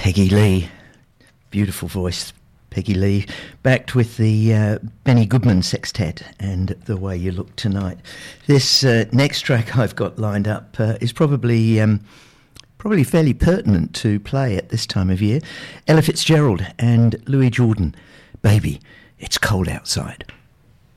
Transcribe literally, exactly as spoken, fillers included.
Peggy Lee, beautiful voice, Peggy Lee, backed with the uh, Benny Goodman Sextet and The Way You Look Tonight. This uh, next track I've got lined up uh, is probably um, probably fairly pertinent to play at this time of year. Ella Fitzgerald and Louis Jordan, Baby, It's Cold Outside.